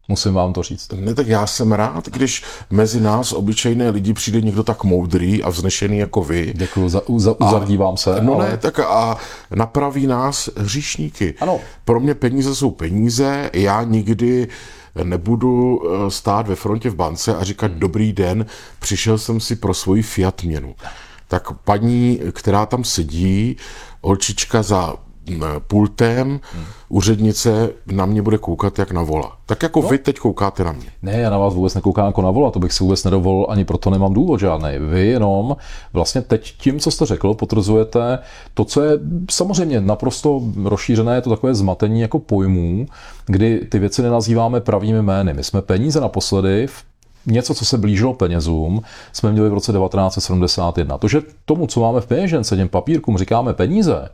Musím vám to říct. Ne, tak já jsem rád, když mezi nás, obyčejné lidi, přijde někdo tak moudrý a vznešený jako vy. Děkuju, uzardívám se. No ale... ne, tak a napraví nás hříšníky. Ano. Pro mě peníze jsou peníze, já nikdy nebudu stát ve frontě v bance a říkat dobrý den, přišel jsem si pro svoji fiat měnu. Tak paní, která tam sedí, holčička za pultem, úřednice na mě bude koukat jak na vola. Tak jako vy teď koukáte na mě. Ne, já na vás vůbec nekoukám jako na vola, to bych si vůbec nedovolil, ani proto nemám důvod žádný. Vy jenom vlastně teď tím, co jste řekl, potvrzujete to, co je samozřejmě naprosto rozšířené, je to takové zmatení jako pojmů, kdy ty věci nenazýváme pravými jmény. My jsme peníze naposledy něco, co se blížilo penězům, jsme měli v roce 1971. To, že tomu, co máme v peněžence, těm papírkům říkáme peníze,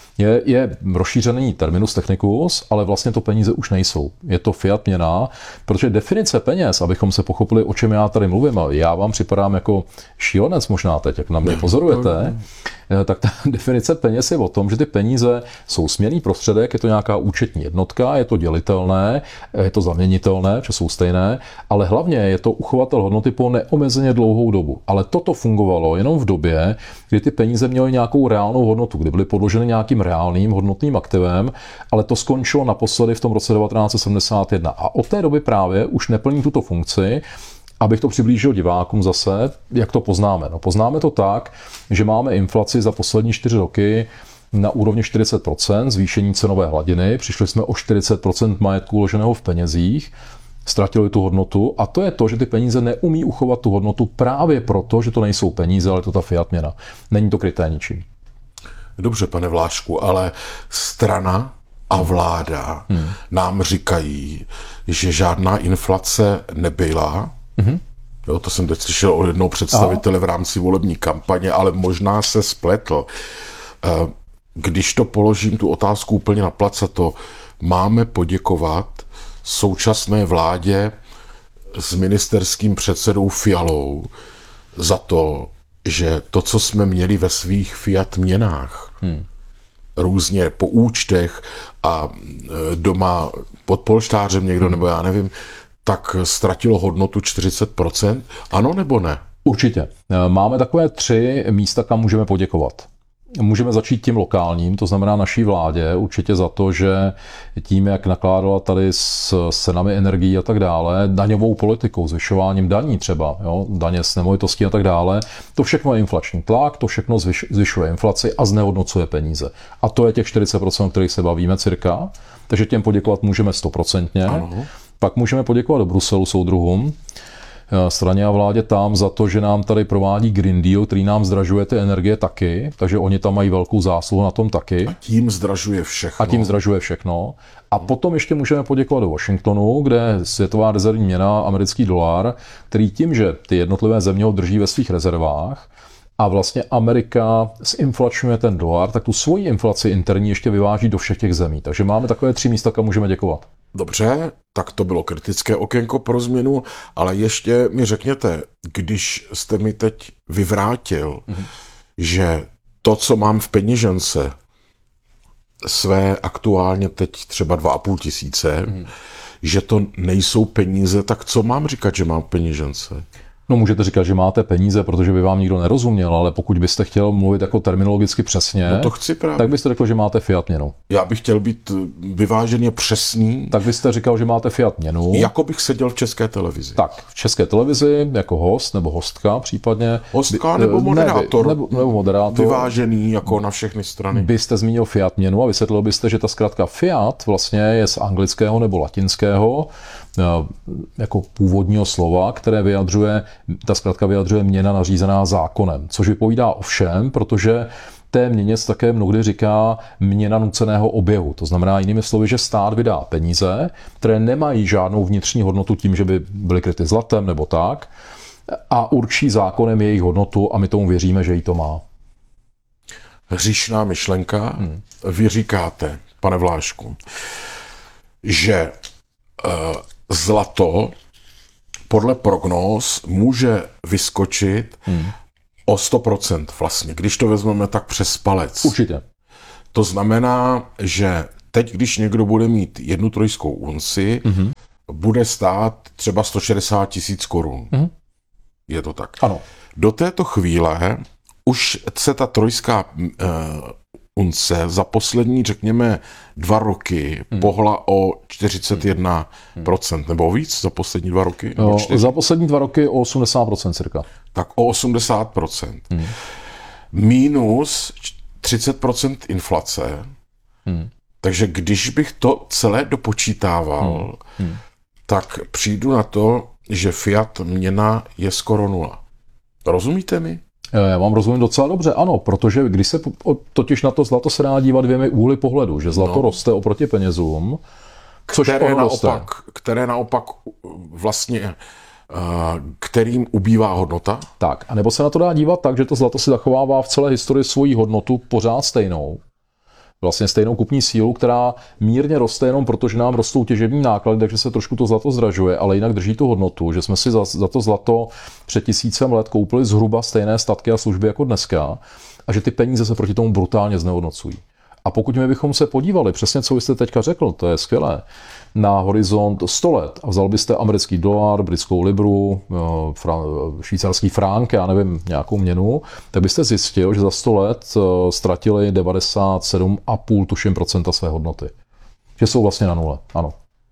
je rozšířený terminus technicus, ale vlastně to peníze už nejsou. Je to fiat měna, protože definice peněz, abychom se pochopili, o čem já tady mluvím, a já vám připadám jako šílenec možná teď, jak na mě pozorujete, tak ta definice peněz je o tom, že ty peníze jsou směnný prostředek, je to nějaká účetní jednotka, je to dělitelné, je to zaměnitelné, že jsou stejné, ale hlavně je to uchovatel hodnoty po neomezeně dlouhou dobu. Ale toto fungovalo jenom v době, kdy ty peníze měly nějakou reálnou hodnotu, kdy byly podloženy nějakým reálným hodnotným aktivem, ale to skončilo naposledy v tom roce 1971. A od té doby právě už neplní tuto funkci. Abych to přiblížil divákům zase, jak to poznáme? No, poznáme to tak, že máme inflaci za poslední 4 roky na úrovni 40%, zvýšení cenové hladiny, přišli jsme o 40% majetku uloženého v penězích, ztratili tu hodnotu a to je to, že ty peníze neumí uchovat tu hodnotu právě proto, že to nejsou peníze, ale to ta fiat měna. Není to kryté ničím. Dobře, pane Vlášku, ale strana a vláda nám říkají, že žádná inflace nebyla. Jo, to jsem teď slyšel od jednoho představitele v rámci volební kampaně, ale možná se spletl. Když to položím tu otázku úplně na placato, máme poděkovat současné vládě s ministerským předsedou Fialou za to, že to, co jsme měli ve svých fiat měnách, různě po účtech a doma pod polštářem někdo, nebo já nevím, tak ztratilo hodnotu 40%? Ano nebo ne? Určitě. Máme takové 3 místa, kam můžeme poděkovat. Můžeme začít tím lokálním, to znamená naší vládě, určitě za to, že tím, jak nakládala tady s cenami energií a tak dále, daňovou politikou, zvyšováním daní třeba, jo, daně z nemovitostí a tak dále, to všechno je inflační tlak, to všechno zvyšuje inflaci a znehodnocuje peníze. A to je těch 40%, o kterých se bavíme cirka, takže těm poděkovat můžeme 100%. Ano. Pak můžeme poděkovat do Bruselu soudruhům, straně a vládě tam za to, že nám tady provádí Green Deal, který nám zdražuje ty energie taky, takže oni tam mají velkou zásluhu na tom taky. A tím zdražuje všechno. A potom ještě můžeme poděkovat do Washingtonu, kde světová rezervní měna, americký dolar, který tím, že ty jednotlivé země ho drží ve svých rezervách, a vlastně Amerika zinflačňuje ten dolar, tak tu svoji inflaci interní ještě vyváží do všech těch zemí. Takže máme takové 3 místa, kam můžeme děkovat. Dobře, tak to bylo kritické okénko pro změnu, ale ještě mi řekněte, když jste mi teď vyvrátil, že to, co mám v peněžence, své aktuálně teď třeba 2,5 tisíce, že to nejsou peníze, tak co mám říkat, že mám v peněžence? No můžete říkat, že máte peníze, protože by vám nikdo nerozuměl, ale pokud byste chtěl mluvit jako terminologicky přesně, no to chci právě. Tak byste řekl, že máte fiat měnu. Já bych chtěl být vyváženě přesný. Tak byste říkal, že máte fiat měnu. Jako bych seděl v České televizi. Tak, v České televizi jako host nebo hostka případně. Hostka nebo moderátor. Nebo moderátor. Vyvážený jako na všechny strany. Byste zmínil fiat měnu a vysvětlil byste, že ta zkratka fiat vlastně je z anglického nebo latinského jako původního slova, které ta zkratka vyjadřuje měna nařízená zákonem, což vypovídá o všem, protože té měně se také mnohdy říká měna nuceného oběhu. To znamená jinými slovy, že stát vydá peníze, které nemají žádnou vnitřní hodnotu tím, že by byly kryty zlatem nebo tak, a určí zákonem jejich hodnotu a my tomu věříme, že jí to má. Hříšná myšlenka. Vy říkáte, pane Vlášku, že zlato podle prognóz může vyskočit o 100% vlastně, když to vezmeme tak přes palec. Určitě. To znamená, že teď, když někdo bude mít 1 trojskou unci bude stát třeba 160 000 korun. Je to tak. Ano. Do této chvíle už se ta trojská unce za poslední, řekněme, 2 roky pohla o 41%, nebo víc za poslední 2 roky? No, za poslední 2 roky o 80% cirka. Tak o 80%. Minus 30% inflace. Takže když bych to celé dopočítával, tak přijdu na to, že fiat měna je skoro 0. Rozumíte mi? Já vám rozumím docela dobře, ano, protože když se totiž na to zlato se dá dívat 2 úhly pohledu, že zlato roste oproti penězům, které naopak vlastně kterým ubývá hodnota. Tak, a nebo se na to dá dívat tak, že to zlato si zachovává v celé historii svoji hodnotu pořád stejnou. Vlastně stejnou kupní sílu, která mírně roste jenom proto, že nám rostou těžební náklady, takže se trošku to zlato zdražuje, ale jinak drží tu hodnotu, že jsme si za to zlato před 1000 let koupili zhruba stejné statky a služby jako dneska a že ty peníze se proti tomu brutálně znehodnocují. A pokud my bychom se podívali, přesně co jste teďka řekl, to je skvělé, na horizont 100 let a vzal byste americký dolar, britskou libru, švýcarský frank, já nevím, nějakou měnu, tak byste zjistil, že za 100 let ztratili 97,5 tuším procenta své hodnoty. Že jsou vlastně na nule, ano.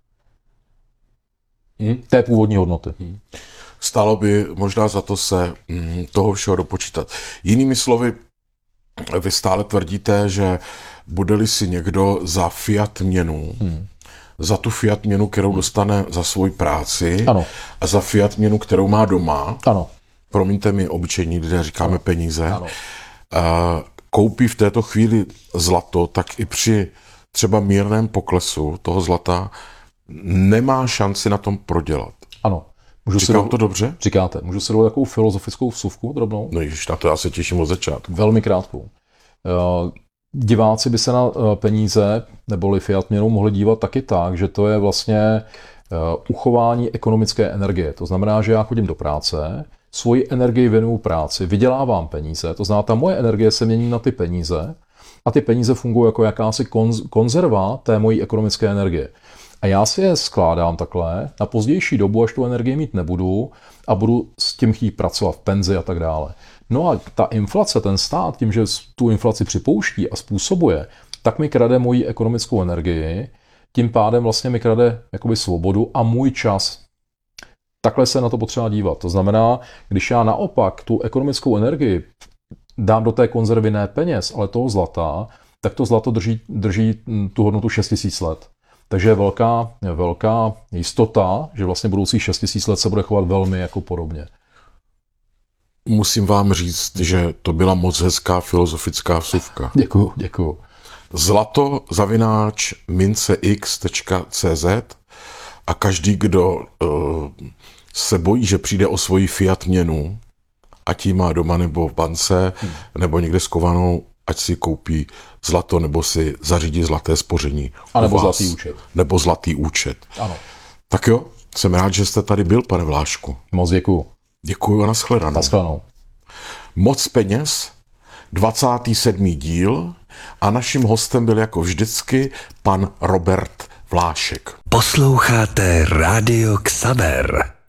Té původní hodnoty. Stálo by možná za to se toho všeho dopočítat. Jinými slovy, vy stále tvrdíte, že bude-li si někdo za fiat měnu, za tu fiat měnu, kterou dostane za svoji práci, ano. A za fiat měnu, kterou má doma, ano. Promiňte mi, obyčejní lidé říkáme peníze, ano. Koupí v této chvíli zlato, tak i při třeba mírném poklesu toho zlata nemá šanci na tom prodělat. Ano. Říkám to dobře? Říkáte. Můžu si dovolit takovou filozofickou vsuvku drobnou? No ježiš, na to já se těším od začátku. Velmi krátkou. Diváci by se na peníze neboli fiat měnu mohli dívat taky tak, že to je vlastně uchování ekonomické energie. To znamená, že já chodím do práce, svoji energii věnuju práci, vydělávám peníze, to znamená, ta moje energie se mění na ty peníze a ty peníze fungují jako jakási konzerva té mojí ekonomické energie. A já si je skládám takhle na pozdější dobu, až tu energii mít nebudu a budu s tím chtít pracovat v penzi a tak dále. No a ta inflace, ten stát, tím, že tu inflaci připouští a způsobuje, tak mi krade moji ekonomickou energii, tím pádem vlastně mi krade jakoby svobodu a můj čas. Takhle se na to potřeba dívat. To znamená, když já naopak tu ekonomickou energii dám do té konzervy ne peněz, ale toho zlata, tak to zlato drží tu hodnotu 6000 let. Takže je velká jistota, že vlastně budoucích 6000 let se bude chovat velmi jako podobně. Musím vám říct, že to byla moc hezká filozofická vsuvka. Děkuju. zlato@mincex.cz a každý, kdo se bojí, že přijde o svoji fiat měnu, ať ji má doma nebo v bance, nebo někde skovanou, ať si koupí zlato, nebo si zařídí zlaté spoření. A nebo zlatý účet. Nebo zlatý účet. Ano. Tak jo, jsem rád, že jste tady byl, pane Vlášku. Moc děkuju. Děkuju a nashledanou. Nashledanou. Moc peněz, 27. díl a naším hostem byl jako vždycky pan Robert Vlášek. Posloucháte Rádio Xaver.